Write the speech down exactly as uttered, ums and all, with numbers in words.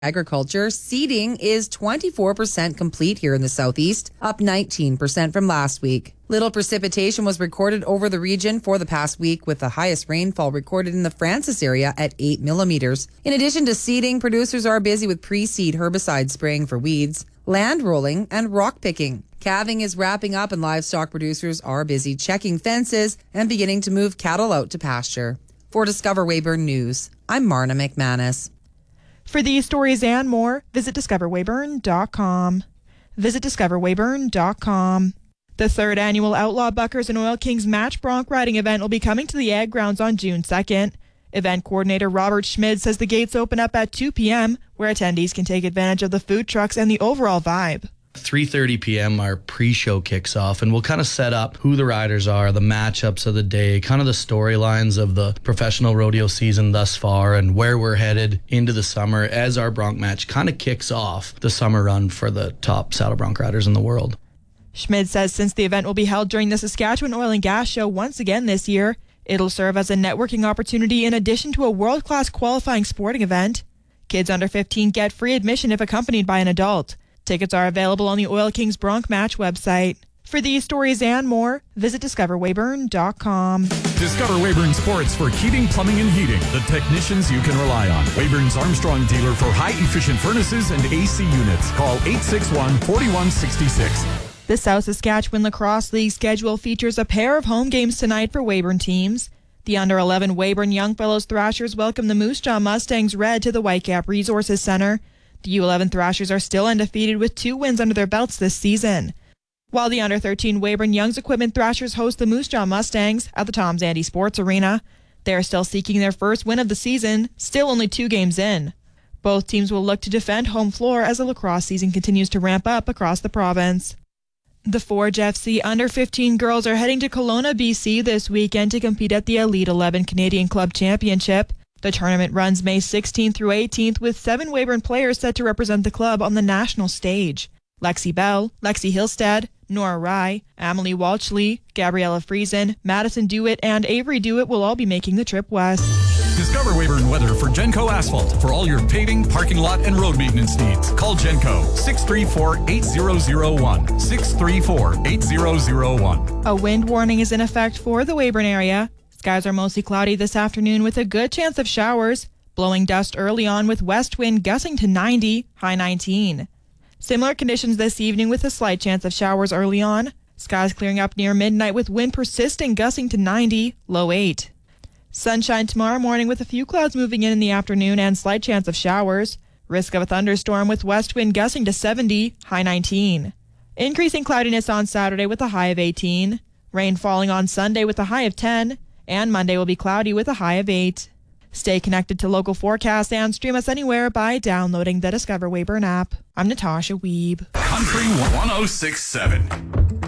Agriculture, seeding is twenty-four percent complete here in the southeast, up nineteen percent from last week. Little precipitation was recorded over the region for the past week, with the highest rainfall recorded in the Francis area at eight millimeters. In addition to seeding, producers are busy with pre-seed herbicide spraying for weeds, land rolling, and rock picking. Calving is wrapping up and livestock producers are busy checking fences and beginning to move cattle out to pasture. For Discover Weyburn News, I'm Marna McManus. For these stories and more, visit discover weyburn dot com. Visit discover weyburn dot com. The third annual Outlaw Buckers and Oil Kings Match Bronc Riding event will be coming to the Ag Grounds on June second. Event coordinator Robert Schmid says the gates open up at two p.m., where attendees can take advantage of the food trucks and the overall vibe. three thirty p.m. our pre-show kicks off, and we'll kind of set up who the riders are, the matchups of the day, kind of the storylines of the professional rodeo season thus far, and where we're headed into the summer as our bronc match kind of kicks off the summer run for the top saddle bronc riders in the world. Schmid says since the event will be held during the Saskatchewan Oil and Gas Show once again this year, it'll serve as a networking opportunity in addition to a world-class qualifying sporting event. Kids under fifteen get free admission if accompanied by an adult. Tickets are available on the Oil Kings Bronc Match website. For these stories and more, visit discover weyburn dot com. Discover Weyburn Sports for heating, plumbing, and heating. The technicians you can rely on. Weyburn's Armstrong dealer for high-efficient furnaces and A C units. Call eight six one, four one six six. The South Saskatchewan Lacrosse League schedule features a pair of home games tonight for Weyburn teams. The under eleven Weyburn Youngfellows Thrashers welcome the Moose Jaw Mustangs Red to the Whitecap Resources Centre. The U eleven Thrashers are still undefeated with two wins under their belts this season. While the under thirteen Weyburn Young's Equipment Thrashers host the Moose Jaw Mustangs at the Tom Zandy Sports Arena. They are still seeking their first win of the season, still only two games in. Both teams will look to defend home floor as the lacrosse season continues to ramp up across the province. The Forge F C under fifteen girls are heading to Kelowna, B C this weekend to compete at the Elite eleven Canadian Club Championship. The tournament runs May sixteenth through eighteenth, with seven Weyburn players set to represent the club on the national stage. Lexi Bell, Lexi Hillstead, Nora Rye, Amelie Walchley, Gabriella Friesen, Madison Dewitt, and Avery Dewitt will all be making the trip west. Discover Weyburn weather for Genco Asphalt for all your paving, parking lot, and road maintenance needs. Call Genco six three four, eight zero zero one. six three four, eight zero zero one. A wind warning is in effect for the Weyburn area. Skies are mostly cloudy this afternoon with a good chance of showers, blowing dust early on with west wind gusting to ninety, high nineteen. Similar conditions this evening with a slight chance of showers early on. Skies clearing up near midnight with wind persisting gusting to ninety, low eight. Sunshine tomorrow morning with a few clouds moving in in the afternoon and slight chance of showers. Risk of a thunderstorm with west wind gusting to seventy, high nineteen. Increasing cloudiness on Saturday with a high of eighteen. Rain falling on Sunday with a high of ten. And Monday will be cloudy with a high of eight. Stay connected to local forecasts and stream us anywhere by downloading the Discover Weyburn app. I'm Natasha Weeb. Country one oh six point seven.